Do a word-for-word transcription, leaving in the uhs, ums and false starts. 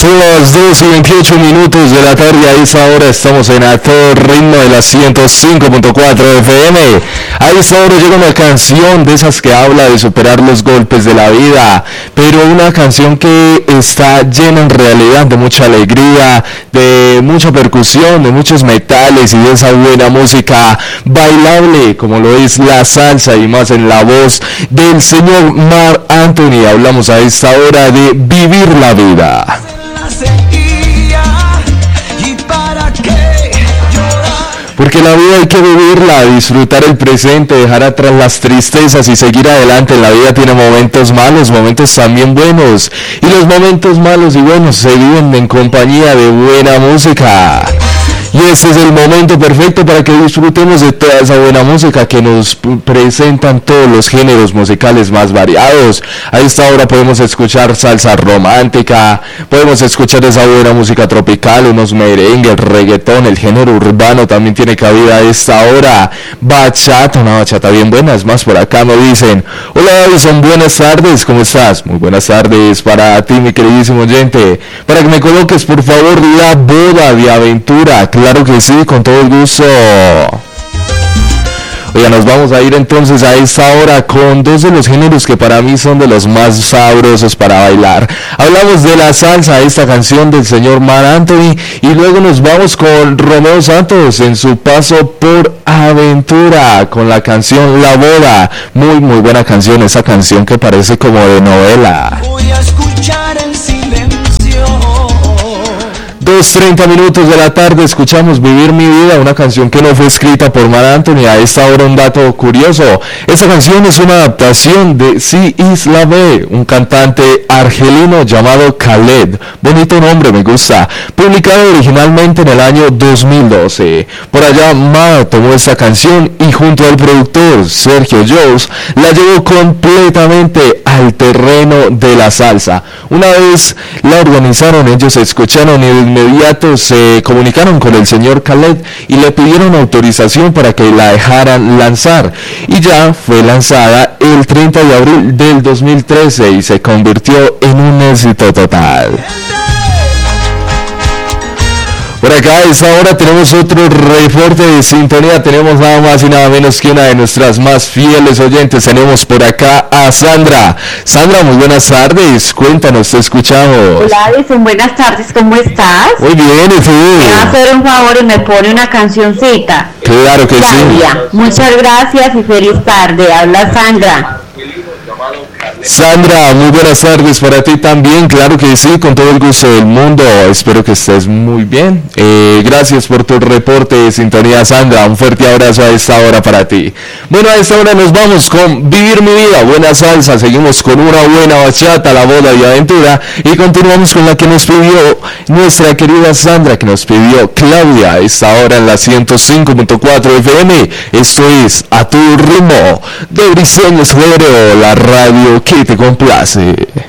Son las dos y veintiocho minutos de la tarde. A esa hora estamos en A Todo Ritmo de la ciento cinco punto cuatro F M. A esa hora llega una canción de esas que habla de superar los golpes de la vida, pero una canción que está llena en realidad de mucha alegría, de mucha percusión, de muchos metales y de esa buena música bailable como lo es la salsa, y más en la voz del señor Marc Anthony. Hablamos a esta hora de vivir la vida. Porque la vida hay que vivirla, disfrutar el presente, dejar atrás las tristezas y seguir adelante. La vida tiene momentos malos, momentos también buenos, y los momentos malos y buenos se viven en compañía de buena música. Y este es el momento perfecto para que disfrutemos de toda esa buena música que nos presentan todos los géneros musicales más variados. A esta hora podemos escuchar salsa romántica, podemos escuchar esa buena música tropical, unos merengues, reggaetón, el género urbano también tiene cabida a esta hora. Bachata, una bachata bien buena. Es más, por acá me dicen: hola Davison, buenas tardes, ¿cómo estás? Muy buenas tardes para ti, mi queridísimo oyente. Para que me coloques por favor La Boda de Aventura. Claro que sí, con todo el gusto. Oiga, nos vamos a ir entonces a esta hora con dos de los géneros que para mí son de los más sabrosos para bailar. Hablamos de la salsa, esta canción del señor Marc Anthony, y luego nos vamos con Romeo Santos en su paso por Aventura con la canción La Boda. Muy muy buena canción, esa canción que parece como de novela. Voy a escuchar el silencio. dos treinta minutos de la tarde, escuchamos Vivir mi vida, una canción que no fue escrita por Marc Anthony. A esta hora un dato curioso: esta canción es una adaptación de Si Isla B, un cantante argelino llamado Khaled, bonito nombre, me gusta, publicado originalmente en el año dos mil doce. Por allá Marc tomó esta canción y junto al productor Sergio Jones la llevó completamente al terreno de la salsa. Una vez la organizaron, ellos escucharon y de inmediato se comunicaron con el señor Khaled y le pidieron autorización para que la dejaran lanzar, y ya fue lanzada el treinta de abril del dos mil trece y se convirtió en un éxito total. Por acá a esta hora tenemos otro reporte de sintonía. Tenemos nada más y nada menos que una de nuestras más fieles oyentes. Tenemos por acá a Sandra. Sandra, muy buenas tardes. Cuéntanos, te escuchamos. Hola, Edison, buenas tardes. ¿Cómo estás? Muy bien, ¿y tú? Me va a hacer un favor y me pone una cancioncita. Claro que Claudia, sí. Muchas gracias y feliz tarde. Habla Sandra. Sandra, muy buenas tardes para ti también, claro que sí, con todo el gusto del mundo. Espero que estés muy bien. Eh, gracias por tu reporte de sintonía, Sandra. Un fuerte abrazo a esta hora para ti. Bueno, a esta hora nos vamos con Vivir mi vida, buena salsa. Seguimos con una buena bachata, La Boda de Aventura, y continuamos con la que nos pidió nuestra querida Sandra, que nos pidió Claudia a esta hora en la ciento cinco punto cuatro F M. Esto es A Tu Ritmo de Briseño Suero, la radio que te complace.